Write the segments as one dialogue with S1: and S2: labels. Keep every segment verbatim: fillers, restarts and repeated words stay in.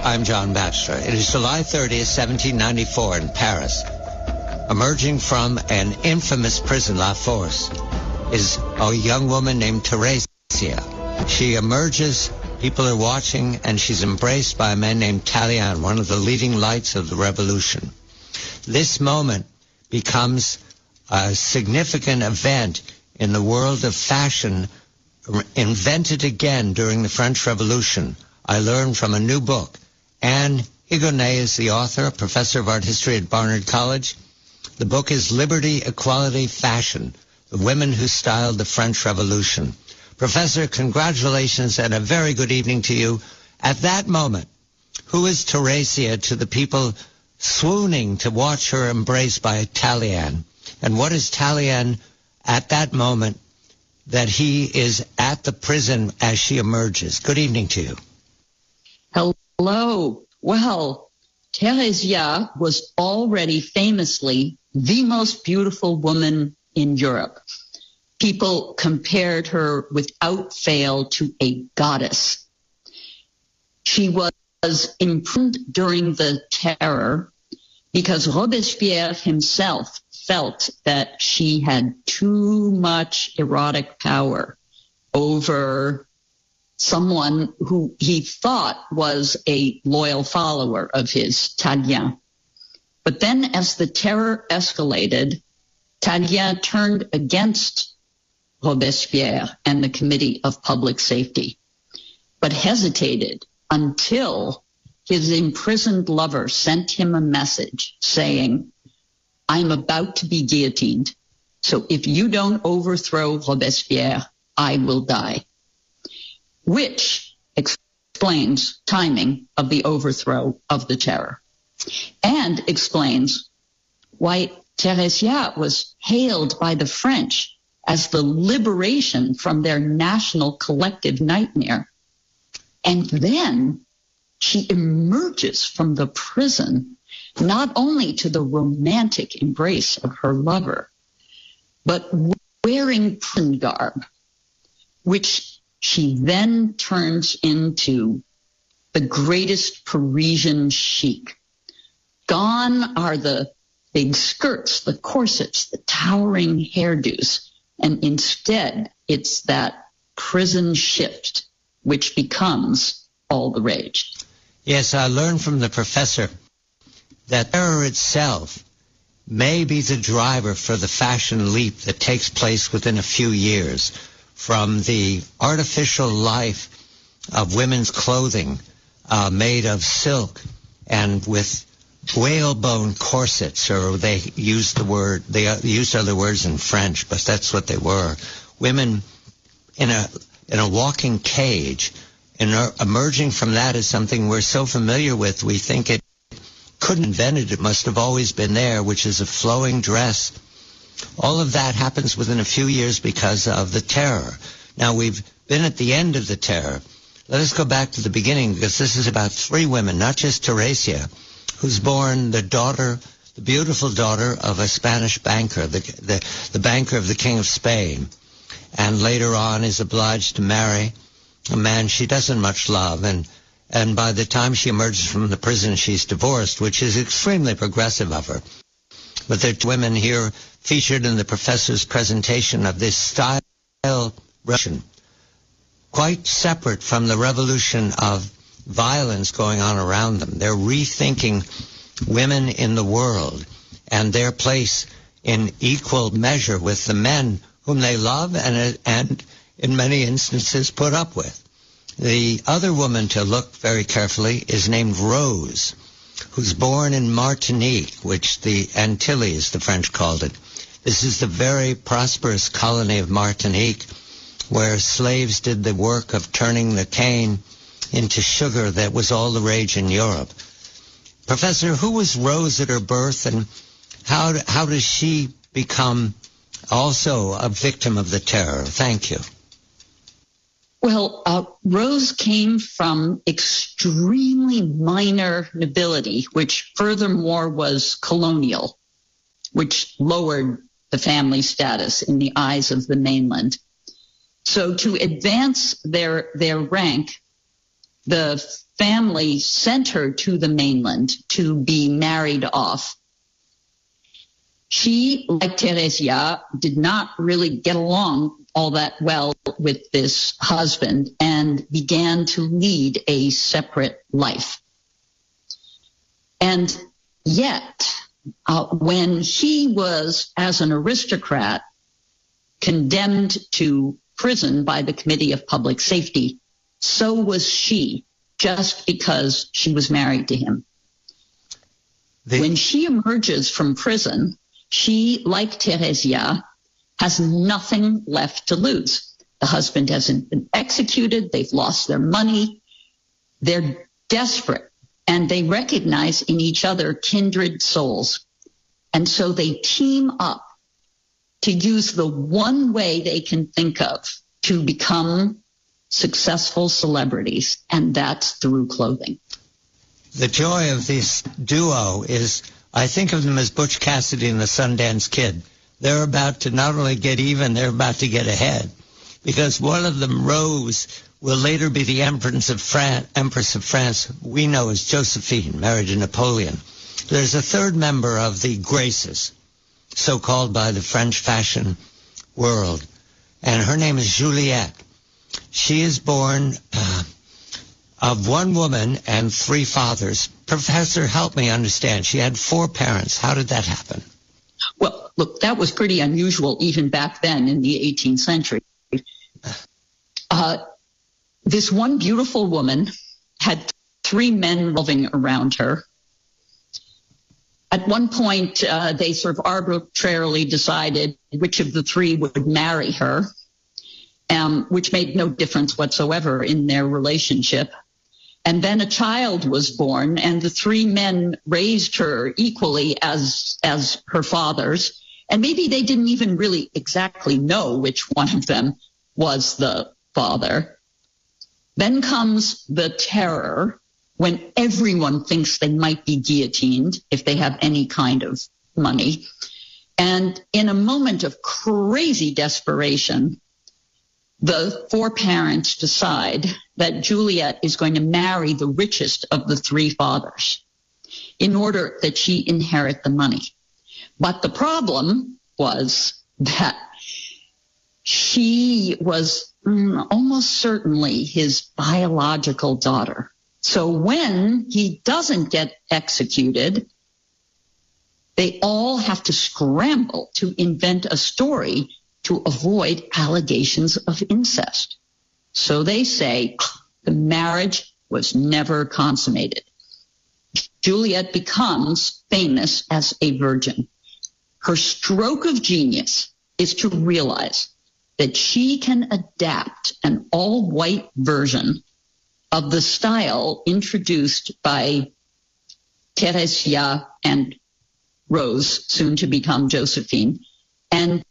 S1: I'm John Batchelor. It is July thirtieth, seventeen ninety-four in Paris. Emerging from an infamous prison, La Force, is a young woman named Theresia. She emerges, people are watching, and she's embraced by a man named Tallien, one of the leading lights of the revolution. This moment becomes a significant event in the world of fashion, invented again during the French Revolution. I learned from a new book. Anne Higonnet is the author, a professor of art history at Barnard College. The book is Liberty, Equality, Fashion, the Women Who Styled the French Revolution. Professor, congratulations and a very good evening to you. At that moment, who is Theresia to the people swooning to watch her embraced by Tallien? And what is Tallien at that moment that he is at the prison as she emerges? Good evening to you.
S2: Hello. Well, Theresia was already famously the most beautiful woman in Europe. People compared her without fail to a goddess. She was imprisoned during the Terror because Robespierre himself felt that she had too much erotic power over someone who he thought was a loyal follower of his, Tallien. But then as the Terror escalated, Tallien turned against Robespierre and the Committee of Public Safety, but hesitated until his imprisoned lover sent him a message saying, I'm about to be guillotined, so if you don't overthrow Robespierre, I will die. Which explains timing of the overthrow of the Terror, and explains why Theresia was hailed by the French as the liberation from their national collective nightmare. And then she emerges from the prison not only to the romantic embrace of her lover, but wearing prison garb, which she then turns into the greatest Parisian chic. Gone are the big skirts, the corsets, the towering hairdos, and instead it's that prison shift which becomes all the rage.
S1: Yes, I learned from the professor that terror itself may be the driver for the fashion leap that takes place within a few years, from the artificial life of women's clothing uh, made of silk and with whalebone corsets, or they used the word, they used other words in French, but that's what they were. Women in a in a walking cage, and emerging from that is something we're so familiar with, we think it couldn't invented, it must have always been there, which is a flowing dress. All of that happens within a few years because of the Terror. Now, we've been at the end of the Terror. Let us go back to the beginning, because this is about three women, not just Theresia, who's born the daughter, the beautiful daughter of a Spanish banker, the, the, the banker of the King of Spain, and later on is obliged to marry a man she doesn't much love, and and by the time she emerges from the prison, she's divorced, which is extremely progressive of her. But there are two women here featured in the professor's presentation of this style revolution, quite separate from the revolution of violence going on around them. They're rethinking women in the world and their place in equal measure with the men whom they love and, and in many instances put up with. The other woman to look very carefully is named Rose, who's born in Martinique, which the Antilles, the French called it. This is the very prosperous colony of Martinique, where slaves did the work of turning the cane into sugar that was all the rage in Europe. Professor, who was Rose at her birth, and how how does she become also a victim of the Terror? Thank you.
S2: Well, uh, Rose came from extremely minor nobility, which furthermore was colonial, which lowered the family status in the eyes of the mainland. So to advance their their rank, the family sent her to the mainland to be married off, she, like Theresia, did not really get along all that well with this husband and began to lead a separate life. And yet, uh, when he was, as an aristocrat, condemned to prison by the Committee of Public Safety, so was she, just because she was married to him. The- when she emerges from prison, she, like Theresia, has nothing left to lose. The husband hasn't been executed. They've lost their money. They're desperate, and they recognize in each other kindred souls. And so they team up to use the one way they can think of to become successful celebrities, and that's through clothing.
S1: The joy of this duo is, I think of them as Butch Cassidy and the Sundance Kid. They're about to not only get even, they're about to get ahead. Because one of them, Rose, will later be the Empress of France, Empress of France, we know as Josephine, married to Napoleon. There's a third member of the Graces, so called by the French fashion world, and her name is Juliette. She is born uh, of one woman and three fathers. Professor, help me understand. She had four parents. How did that happen?
S2: Well, look, that was pretty unusual even back then in the eighteenth century. Uh, this one beautiful woman had three men revolving around her. At one point, uh, they sort of arbitrarily decided which of the three would marry her, um, which made no difference whatsoever in their relationship. And then a child was born, and the three men raised her equally as as her fathers. And maybe they didn't even really exactly know which one of them was the father. Then comes the terror, when everyone thinks they might be guillotined if they have any kind of money. And in a moment of crazy desperation, the four parents decide that Juliette is going to marry the richest of the three fathers in order that she inherit the money. But the problem was that she was mm, almost certainly his biological daughter. So when he doesn't get executed, they all have to scramble to invent a story to avoid allegations of incest. So they say the marriage was never consummated. Juliette becomes famous as a virgin. Her stroke of genius is to realize that she can adapt an all-white version of the style introduced by Theresia and Rose, soon to become Josephine, and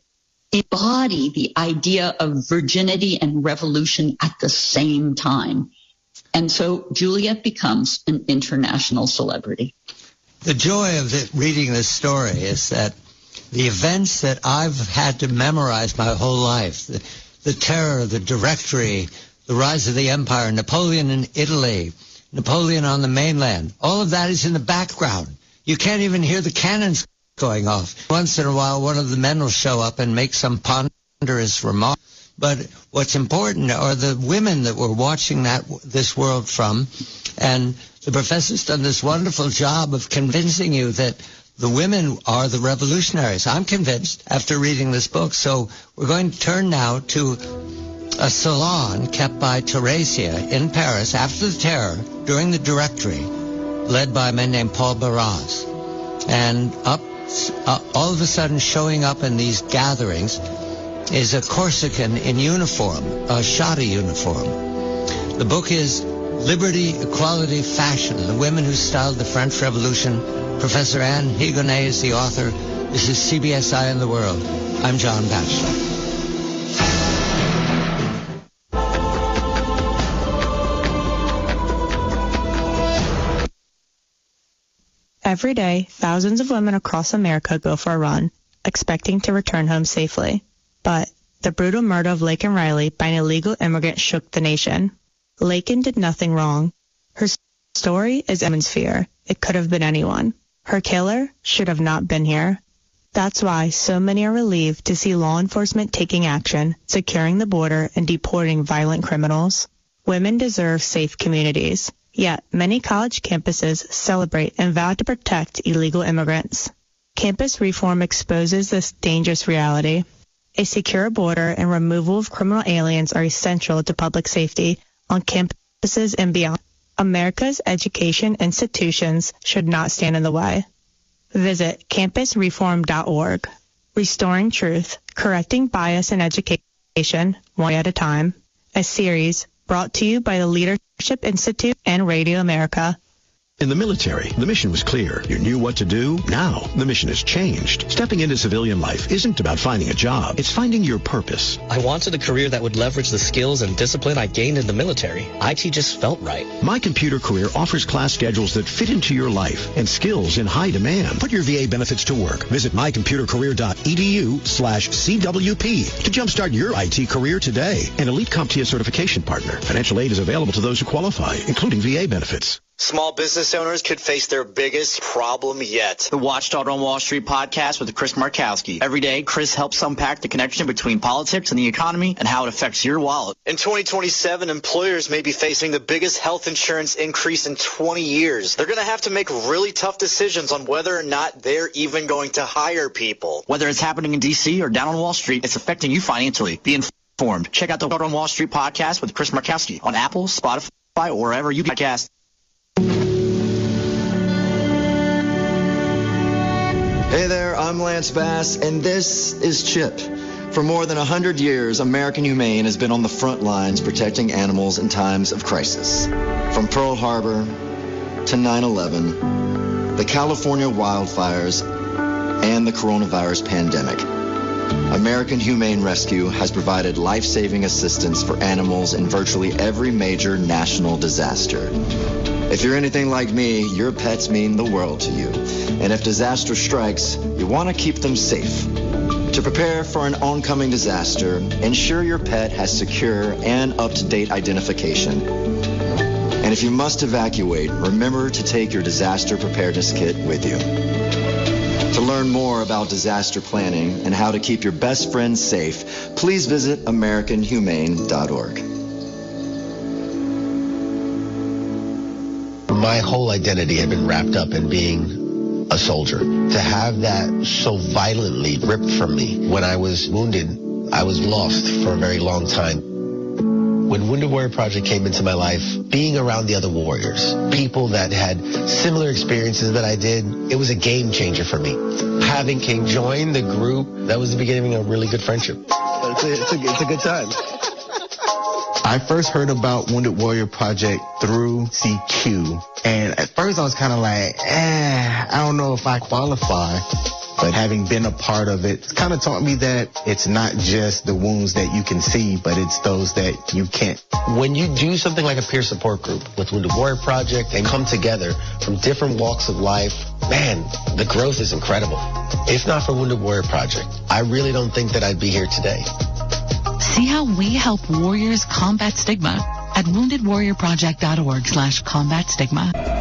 S2: embody the idea of virginity and revolution at the same time. And so Juliette becomes an international celebrity.
S1: The joy of the, reading this story is that the events that I've had to memorize my whole life, the, the terror, the Directory, the rise of the empire, Napoleon in Italy, Napoleon on the mainland, all of that is in the background. You can't even hear the cannons going off. Once in a while, one of the men will show up and make some ponderous remark. But what's important are the women that we're watching that this world from. And the professor's done this wonderful job of convincing you that the women are the revolutionaries. I'm convinced after reading this book. So we're going to turn now to a salon kept by Theresia in Paris after the terror during the Directory, led by a man named Paul Barras. And up, uh, all of a sudden showing up in these gatherings is a Corsican in uniform, a shoddy uniform. The book is Liberty, Equality, Fashion, The Women Who Styled the French Revolution. Professor Anne Higonnet is the author. This is C B S Eye on the World. I'm John Batchelor.
S3: Every day, thousands of women across America go for a run, expecting to return home safely. But the brutal murder of Laken Riley by an illegal immigrant shook the nation. Laken did nothing wrong. Her story is Emma's fear. It could have been anyone. Her killer should have not been here. That's why so many are relieved to see law enforcement taking action, securing the border, and deporting violent criminals. Women deserve safe communities. Yet, many college campuses celebrate and vow to protect illegal immigrants. Campus reform exposes this dangerous reality. A secure border and removal of criminal aliens are essential to public safety on campuses and beyond. America's education institutions should not stand in the way. Visit campus reform dot org. Restoring Truth, Correcting Bias in Education, One at a Time. A series brought to you by the Leadership Institute and Radio America.
S4: In the military, the mission was clear. You knew what to do. Now, the mission has changed. Stepping into civilian life isn't about finding a job. It's finding your purpose.
S5: I wanted a career that would leverage the skills and discipline I gained in the military. I T just felt right.
S4: My Computer Career offers class schedules that fit into your life and skills in high demand. Put your V A benefits to work. Visit my computer career dot e d u slash C W P to jumpstart your I T career today. An elite CompTIA certification partner. Financial aid is available to those who qualify, including V A benefits.
S6: Small business owners could face their biggest problem yet.
S7: The Watchdog on Wall Street podcast with Chris Markowski. Every day, Chris helps unpack the connection between politics and the economy and how it affects your wallet.
S6: In twenty twenty-seven, employers may be facing the biggest health insurance increase in twenty years. They're going to have to make really tough decisions on whether or not they're even going to hire people.
S7: Whether it's happening in D C or down on Wall Street, it's affecting you financially. Be informed. Check out the Watchdog on Wall Street podcast with Chris Markowski on Apple, Spotify, or wherever you podcast.
S8: Hey there, I'm Lance Bass, and this is CHIP. For more than one hundred years, American Humane has been on the front lines protecting animals in times of crisis. From Pearl Harbor to nine eleven, the California wildfires, and the coronavirus pandemic, American Humane Rescue has provided life-saving assistance for animals in virtually every major national disaster. If you're anything like me, your pets mean the world to you. And if disaster strikes, you want to keep them safe. To prepare for an oncoming disaster, ensure your pet has secure and up-to-date identification. And if you must evacuate, remember to take your disaster preparedness kit with you. To learn more about disaster planning and how to keep your best friends safe, please visit American Humane dot org.
S9: My whole identity had been wrapped up in being a soldier. To have that so violently ripped from me when I was wounded, I was lost for a very long time. When Wounded Warrior Project came into my life, being around the other warriors, people that had similar experiences that I did, it was a game changer for me. Having King join the group, that was the beginning of a really good friendship.
S10: It's a, it's a, it's a good time. I first heard about Wounded Warrior Project through C Q. And at first I was kind of like, eh, I don't know if I qualify. But having been a part of it, it's kind of taught me that it's not just the wounds that you can see, but it's those that you can't.
S9: When you do something like a peer support group with Wounded Warrior Project and come together from different walks of life, man, the growth is incredible. If not for Wounded Warrior Project, I really don't think that I'd be here today.
S11: See how we help warriors combat stigma at wounded warrior project dot org slash combat stigma.